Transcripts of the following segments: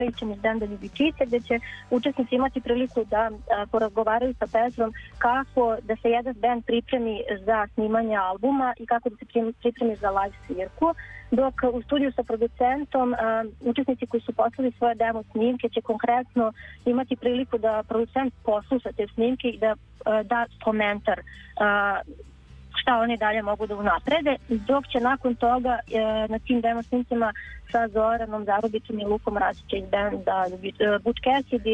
iz benda Ljubičice, gde će učesnici imati priliku da porazgovaraju sa Petrom kako da se jedan bend pripremi za snimanje albuma i kako da se pripremi za live svirku, dok u studiju sa producentom učesnici koji su poslali svoje demo snimke će konkretno imati priliku da producent posluša te snimke i da da komentar šta oni dalje mogu da unaprede, dok će nakon toga na tim demo snimcima sa Zoranom Zarubicom i Lukom Rasića iz benda Butch Cassidy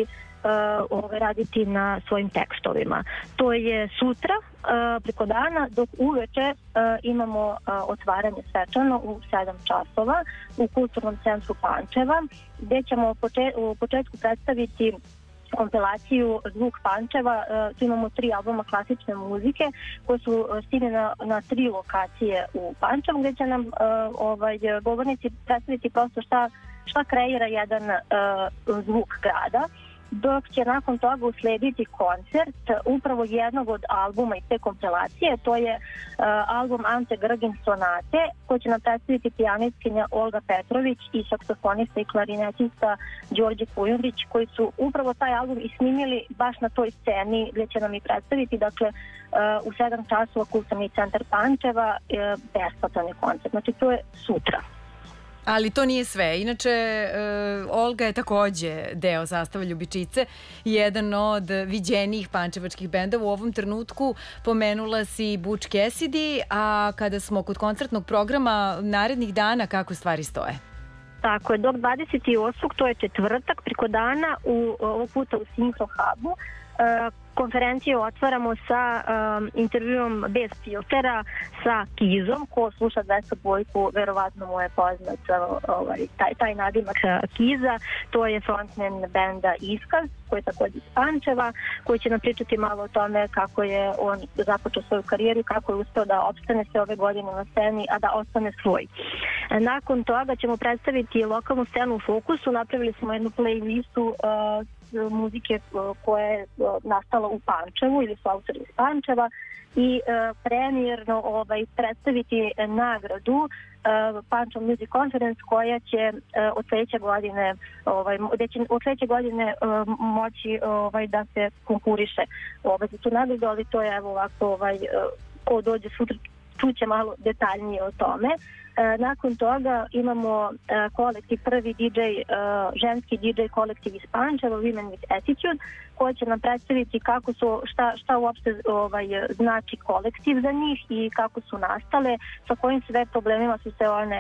raditi na svojim tekstovima. To je sutra preko dana, dok uveče imamo otvaranje svečano u 7 časova u Kulturnom centru Pančeva, gde ćemo u početku predstaviti kompilaciju Zvuk Pančeva. Tu imamo 3 albuma klasične muzike koje su stigli na 3 lokacije u Pančevu, gde će nam govornici predstaviti prosto šta kreira jedan zvuk grada, dok će nakon toga uslediti koncert upravo jednog od albuma iz te kompilacije. To je album Ante Grgin Sonate, koji će nam predstaviti pijanistkinja Olga Petrović i saksofonista i klarinetista Đorđe Kujundžić, koji su upravo taj album i snimili baš na toj sceni gdje će nam i predstaviti. Dakle, u 7 časova Kulturni centar Pančeva, besplatan je koncert. Znači, to je sutra. Ali to nije sve. Inače, Olga je takođe deo sastava Ljubičice, jedan od viđenijih pančevačkih bendova. U ovom trenutku pomenula si Butch Cassidy, a kada smo kod koncertnog programa narednih dana, kako stvari stoje? Tako je, dok 28. to je četvrtak, preko dana, ovog puta u Synchro Hubu, konferenciju otvaramo sa intervjuom bez filtera sa Kizom. Ko sluša 200 bojku, verovatno mu je poznat taj nadimak Kiza. To je frontman benda Iskaz, koji je također iz Pančeva, koji će nam pričati malo o tome kako je on započeo svoju karijeru, kako je uspeo da opstane sve ove godine na sceni, a da ostane svoj. Nakon toga ćemo predstaviti lokalnu scenu u fokusu. Napravili smo jednu playlistu muzike koja je nastala u Pančevu ili su autori iz Pančeva i premijerno predstaviti nagradu Pančev Music Conference, koja će od sledeće godine moći da se konkuriše za tu nagradu, ali to je ovako ko dođe sutra čuće malo detaljnije o tome. Nakon toga imamo kolektiv, prvi ženski DJ kolektiv iz Pančeva, Women with Attitude, koji će nam predstaviti kako su, šta uopšte znači kolektiv za njih i kako su nastale, sa kojim sve problemima su se one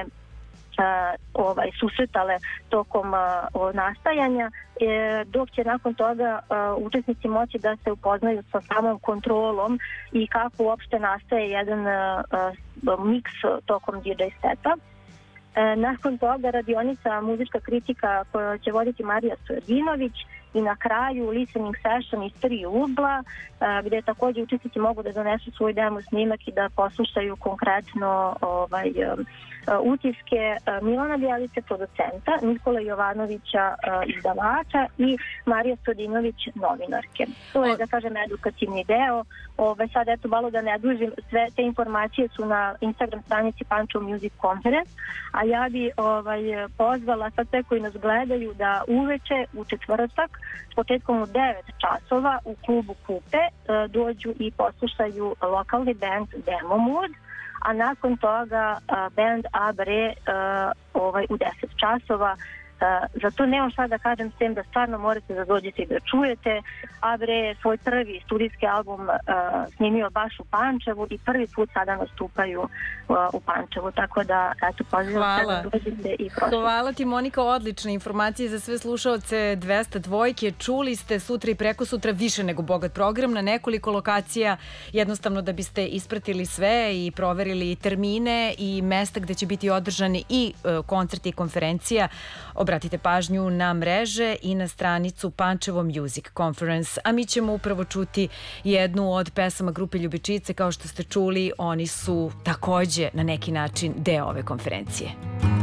susretale tokom nastajanja, dok će nakon toga učesnici moći da se upoznaju sa samom kontrolom i kako uopšte nastaje jedan miks tokom DJ seta. Nakon toga radionica muzička kritika koju će voditi Marija Stojadinović i na kraju listening session iz 3 ugla, gde također učesnici mogu da donesu svoj demo snimak i da poslušaju konkretno utiske Milana Bjelice, producenta, Nikola Jovanovića, izdavača i Marija Stojadinović, novinarke. To je, da kažem, edukativni deo. Sad, eto, malo da ne dužim, sve te informacije su na Instagram stranici Pančev Music Conference, a ja bi pozvala sad sve koji nas gledaju da uveče u četvrtak s početkom u 9 časova u klubu Kupe dođu i poslušaju lokalni band Demo Mood, a nakon toga band Abre u 10 časova. Za to nemam šta da kažem, s tem da stvarno morate da dođete i da čujete. Abre je svoj prvi studijski album snimio baš u Pančevu i prvi put sada nastupaju u Pančevu, tako da eto, pozivam sve da dođete i prošli. Hvala ti, Monika, odlične informacije za sve slušaoce 202. Čuli ste sutra i preko sutra više nego bogat program na nekoliko lokacija, jednostavno da biste ispratili sve i proverili termine i mesta gde će biti održani i koncerti i konferencija. Obratite pažnju na mreže i na stranicu Pančevo Music Conference. A mi ćemo upravo čuti jednu od pesama grupe Ljubičice. Kao što ste čuli, oni su takođe na neki način deo ove konferencije.